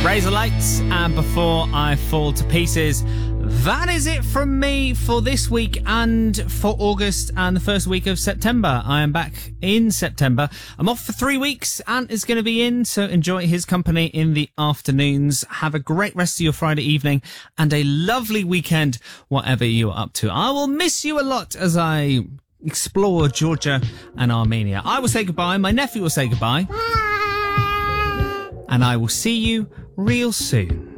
Razor Lights and Before I Fall to Pieces. That is it from me for this week and for August and the first week of September. I am back in September. I'm off for 3 weeks. Ant is going to be in, so enjoy his company in the afternoons. Have a great rest of your Friday evening and a lovely weekend, whatever you are up to. I will miss you a lot as I explore Georgia and Armenia. I will say goodbye. My nephew will say goodbye. And I will see you real soon.